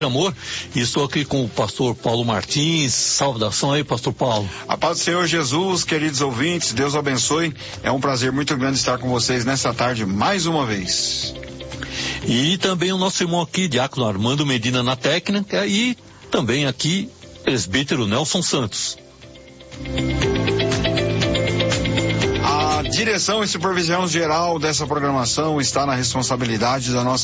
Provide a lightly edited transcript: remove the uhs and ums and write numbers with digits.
Amor, e estou aqui com o pastor Paulo Martins. Saudação aí, pastor Paulo. A paz do Senhor Jesus, queridos ouvintes, Deus abençoe. É um prazer muito grande estar com vocês nessa tarde mais uma vez. E também o nosso irmão aqui, diácono Armando Medina na técnica, e também aqui, presbítero Nelson Santos. A direção e supervisão geral dessa programação está na responsabilidade da nossa